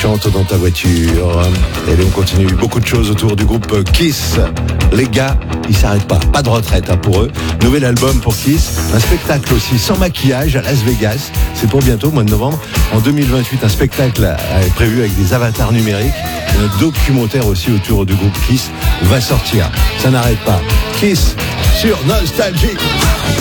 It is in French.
chante dans ta voiture. Et on continue beaucoup de choses autour du groupe Kiss. Les gars, ils s'arrêtent pas de retraite pour eux. Nouvel album pour Kiss, un spectacle aussi sans maquillage à Las Vegas. C'est pour bientôt, mois de novembre. En 2028, un spectacle est prévu avec des avatars numériques. Et un documentaire aussi autour du groupe Kiss va sortir. Ça n'arrête pas. Kiss sur Nostalgie.